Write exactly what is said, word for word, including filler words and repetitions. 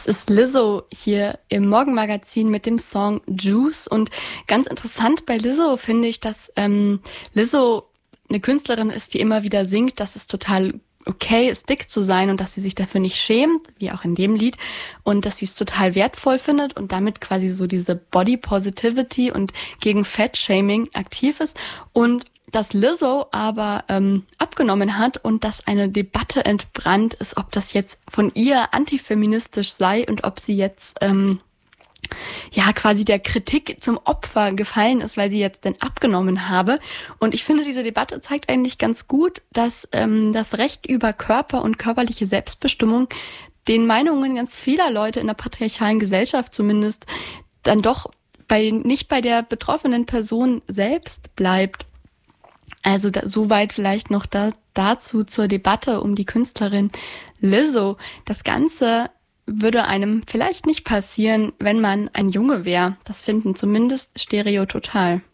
Das ist Lizzo hier im Morgenmagazin mit dem Song Juice. Und ganz interessant bei Lizzo finde ich, dass ähm, Lizzo eine Künstlerin ist, die immer wieder singt, dass es total okay ist, dick zu sein und dass sie sich dafür nicht schämt, wie auch in dem Lied, und dass sie es total wertvoll findet und damit quasi so diese Body Positivity und gegen Fat-Shaming aktiv ist. Und dass Lizzo aber ähm, abgenommen hat und dass eine Debatte entbrannt ist, ob das jetzt von ihr antifeministisch sei und ob sie jetzt ähm, ja quasi der Kritik zum Opfer gefallen ist, weil sie jetzt denn abgenommen habe. Und ich finde, diese Debatte zeigt eigentlich ganz gut, dass ähm, das Recht über Körper und körperliche Selbstbestimmung den Meinungen ganz vieler Leute in der patriarchalen Gesellschaft zumindest dann doch bei nicht bei der betroffenen Person selbst bleibt. Also da, soweit vielleicht noch da, dazu zur Debatte um die Künstlerin Lizzo. Das Ganze würde einem vielleicht nicht passieren, wenn man ein Junge wäre. Das finden zumindest Stereo Total.